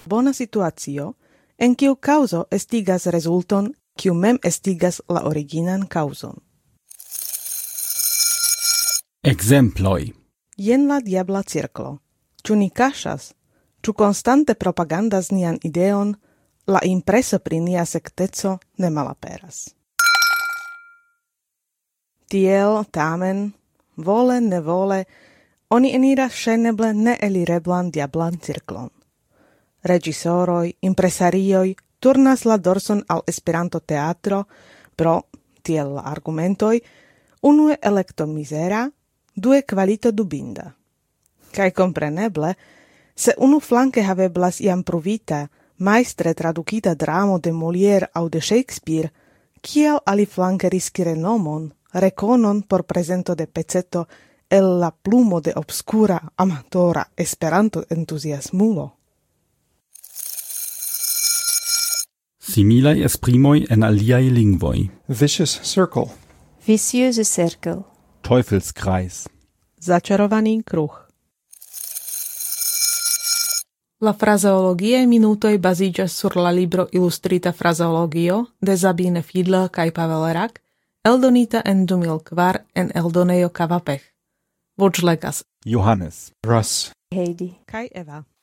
Bona situacio, en kiu causo estigas rezulton, kiu mem estigas la originan cauzon. Exemploj. Jen la diabla cirklo. Ĉu ni kaŝas, ĉu konstante propagandas nian ideon, la impreso pri nia sekteco ne malaperas. Tiel, tamen, vole nevole, oni eniras ŝajneble neelireblan diablan cirklon. Reĝisoroj, impresarioj turnas la dorson al Esperanto-teatro pro, tiel la argumentoj, unue elekto mizera, due kvalito dubinda. Kaj kompreneble, se unu flanke haveblas iam pruvita, majstre tradukita dramo de Molière aŭ de Shakespeare, kiel aliflanke riski renomon, rekonon por prezento de peceto el la plumo de obskura amatora Esperanto-entuziasmulo. Similaj esprimoj en aliaj lingvoj. Vicious circle. Vicious circle. Teufelskreis. Začarovaný kruh. La frazeologie minutoj baziĝas sur la libro Ilustrita frazeologio de Sabine Fiedler kaj Pavel Rak, eldonita en 2004 en eldonejo Kavapech. Voĉlegas Johannes. Russ. Heidi. kaj Eva.